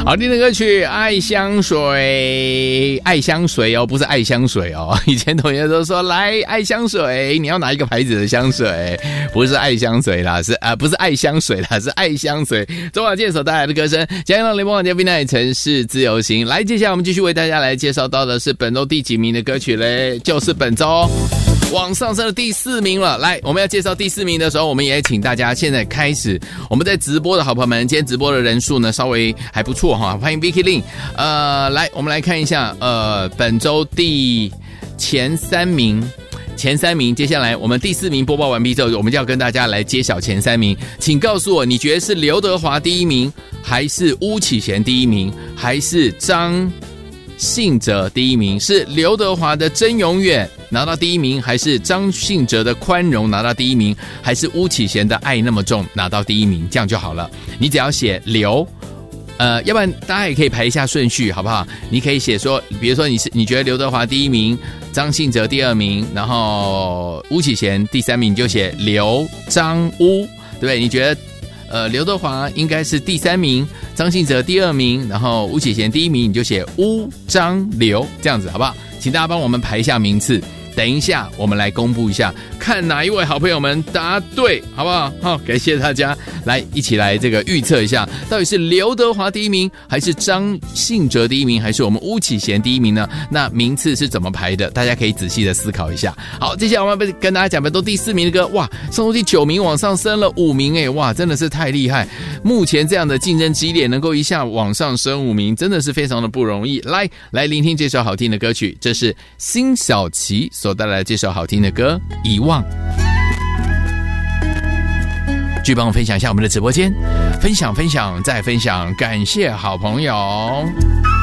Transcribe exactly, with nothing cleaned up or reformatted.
好听的歌曲《爱香水》，爱香水哦，不是爱香水哦。以前同学都说来爱香水，你要哪一个牌子的香水？不是爱香水啦，是啊、呃，不是爱香水啦，是爱香水。周华健所带来的歌声，加油联盟网嘉宾奈城市自由行。来，接下来我们继续为大家来介绍到的是本周第几名的歌曲嘞？就是本周往上升的第四名了。来，我们要介绍第四名的时候，我们也请大家现在开始。我们在直播的好朋友们，今天直播的人数呢稍微还不错哈，欢迎 Vicky Lin。呃，来，我们来看一下，呃，本周第前三名。前三名，接下来我们第四名播报完毕之后，我们就要跟大家来揭晓前三名。请告诉我，你觉得是刘德华第一名，还是巫启贤第一名，还是张信哲第一名？是刘德华的真永远拿到第一名，还是张信哲的宽容拿到第一名，还是巫启贤的爱那么重拿到第一名？这样就好了。你只要写刘。呃，要不然大家也可以排一下顺序，好不好？你可以写说，比如说你是你觉得刘德华第一名，张信哲第二名，然后巫启贤第三名，你就写刘张巫，对不对？你觉得呃刘德华应该是第三名，张信哲第二名，然后巫启贤第一名，你就写巫张刘，这样子好不好？请大家帮我们排一下名次。等一下我们来公布一下，看哪一位好朋友们答对，好不好？好，感谢大家，来一起来这个预测一下，到底是刘德华第一名，还是张信哲第一名，还是我们巫启贤第一名呢？那名次是怎么排的？大家可以仔细的思考一下。好，接下来我们跟大家讲的都第四名的歌，哇，上周第九名往上升了五名，哎，哇，真的是太厉害！目前这样的竞争激烈，能够一下往上升五名，真的是非常的不容易。来，来聆听这首好听的歌曲，这是辛晓琪所带来这首好听的歌《遗忘》。继续帮我分享一下我们的直播间，分享分享再分享，感谢好朋友。